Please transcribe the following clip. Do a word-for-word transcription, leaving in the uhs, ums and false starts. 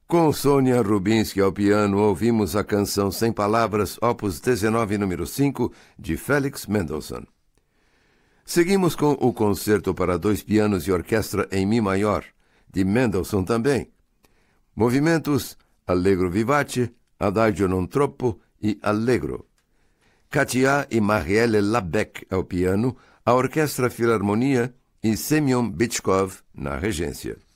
Com Sônia Rubinski ao piano, ouvimos a canção Sem Palavras, opus dezenove, número cinco, de Felix Mendelssohn. Seguimos com o Concerto para dois pianos e orquestra em Mi maior, de Mendelssohn também. Movimentos Allegro vivace, Adagio non troppo e Allegro. Katia e Marielle Labec ao piano, a Orquestra Filarmonia e Semyon Bychkov na regência.